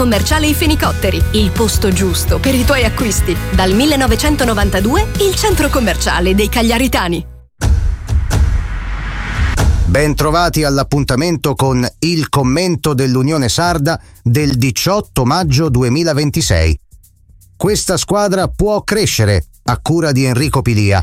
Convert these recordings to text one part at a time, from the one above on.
commerciale I Fenicotteri, il posto giusto per i tuoi acquisti. Dal 1992 il centro commerciale dei Cagliaritani. Ben trovati all'appuntamento con il commento dell'Unione Sarda del 18 maggio 2026. Questa squadra può crescere, a cura di Enrico Pilia.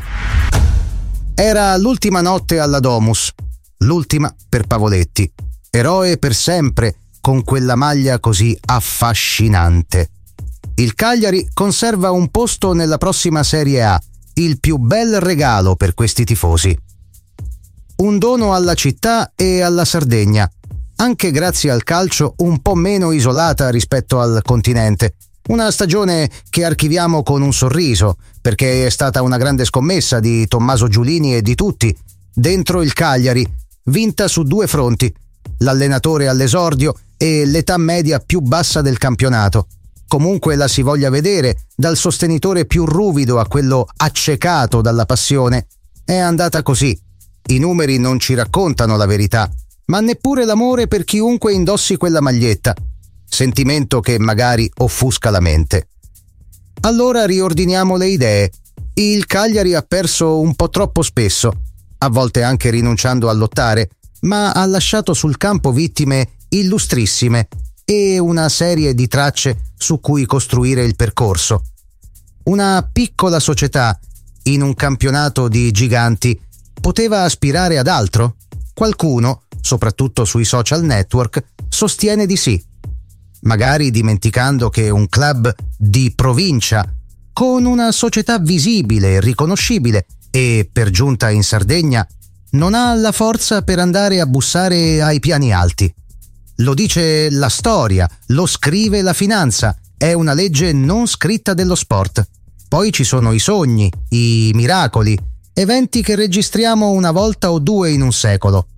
Era l'ultima notte alla Domus, l'ultima per Pavoletti, eroe per sempre con quella maglia così affascinante. Il Cagliari conserva un posto nella prossima Serie A, il più bel regalo per questi tifosi. Un dono alla città e alla Sardegna, anche grazie al calcio un po' meno isolata rispetto al continente. Una stagione che archiviamo con un sorriso, perché è stata una grande scommessa di Tommaso Giulini e di tutti, dentro il Cagliari, vinta su due fronti, l'allenatore all'esordio e l'età media più bassa del campionato. Comunque la si voglia vedere, dal sostenitore più ruvido a quello accecato dalla passione, è andata così. I numeri non ci raccontano la verità, ma neppure l'amore per chiunque indossi quella maglietta, sentimento che magari offusca la mente. Allora riordiniamo le idee. Il Cagliari ha perso un po' troppo spesso, a volte anche rinunciando a lottare, ma ha lasciato sul campo vittime illustrissime e una serie di tracce su cui costruire il percorso. Una piccola società, in un campionato di giganti, poteva aspirare ad altro? Qualcuno, soprattutto sui social network, sostiene di sì. Magari dimenticando che un club di provincia, con una società visibile e riconoscibile, e per giunta in Sardegna, non ha la forza per andare a bussare ai piani alti. Lo dice la storia, lo scrive la finanza, è una legge non scritta dello sport. Poi ci sono i sogni, i miracoli, eventi che registriamo una volta o due in un secolo.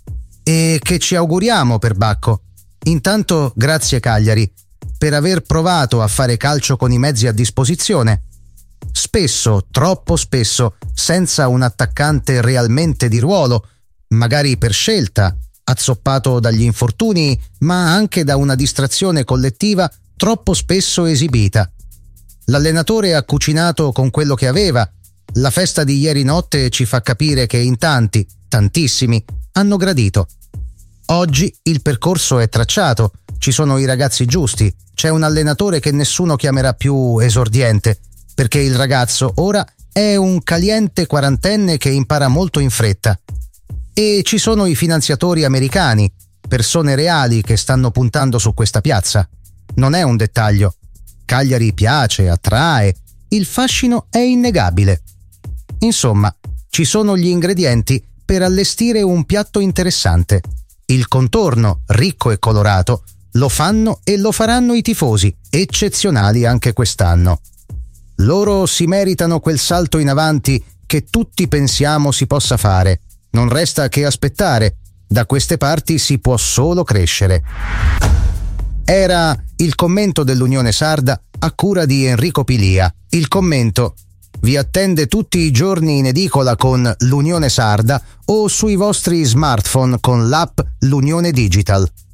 E che ci auguriamo per Bacco. Intanto grazie Cagliari per aver provato a fare calcio con i mezzi a disposizione. Spesso, troppo spesso, senza un attaccante realmente di ruolo, magari per scelta, azzoppato dagli infortuni, ma anche da una distrazione collettiva troppo spesso esibita. L'allenatore ha cucinato con quello che aveva. La festa di ieri notte ci fa capire che in tanti, tantissimi, hanno gradito. Oggi il percorso è tracciato, ci sono i ragazzi giusti, c'è un allenatore che nessuno chiamerà più esordiente, perché il ragazzo ora è un caliente quarantenne che impara molto in fretta. E ci sono i finanziatori americani, persone reali che stanno puntando su questa piazza. Non è un dettaglio. Cagliari piace, attrae, il fascino è innegabile. Insomma, ci sono gli ingredienti per allestire un piatto interessante. Il contorno, ricco e colorato, lo fanno e lo faranno i tifosi, eccezionali anche quest'anno. Loro si meritano quel salto in avanti che tutti pensiamo si possa fare. Non resta che aspettare. Da queste parti si può solo crescere. Era il commento dell'Unione Sarda a cura di Enrico Pilia. Il commento vi attende tutti i giorni in edicola con l'Unione Sarda o sui vostri smartphone con l'app L'Unione Digital.